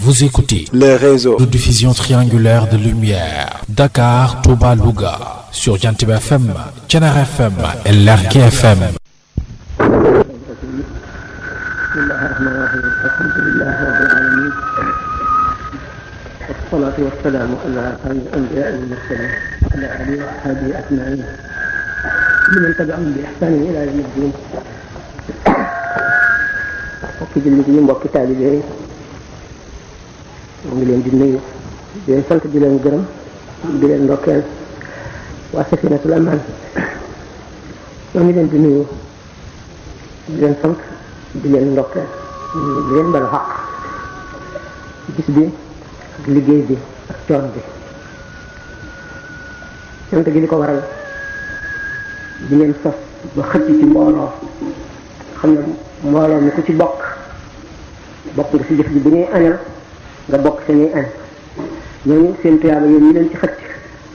Vous écoutez le réseau de diffusion triangulaire de lumière Dakar, Touba, Louga sur Jantib FM, Thiénaba FM et Lergui FM. والصلاة والسلام على خير الأنبياء والمرسلين وعلى آله وأصحابه أجمعين لمن تبعهم بإحسان إلى يوم الدين. mbokki jullit yi, mbokki taalibe yi, mu ngi leen di nuyu, di leen sant, di leen gërëm, di leen ndokkeel. waa Safinatul Amaan ñoo ngi leen di nuyu, di leen sant, di leen ndokkeel, di leen balu xaq gis bi ak liggéey bi ak coon bi. sant gi li ko waral di ngeen sos ba xëcc ci mbooloo, xam ne mbooloo mi ku ci bokk nga ci jëf ji bu ñuy añal nga bokk sa ñuy añ, ñooñu seen tuyaaba yooyu ñu leen ci xëcc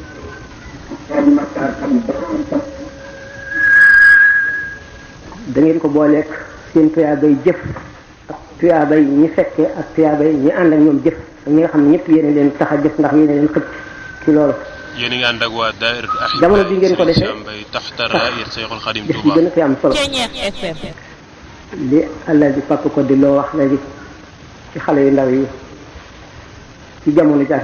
da ngeen ko booleeg seen tuyaabay jëf ak tuyaabay ñi fekke ak tuyaabay ñi ànd ak ñoom jëf ak ñi nga xam ne ñëpp yéen leen tax a jëf ndax yéen leen xëcc ci loolu. yéen a ngi ànd ak waa daayira jamono bi ngeen ko defee taxta raayat Seexul Xadim jëf Touba ji gën a fi am solo li Allah di papa ko di loo wax léegi ci xale yu ndaw yi ci jamono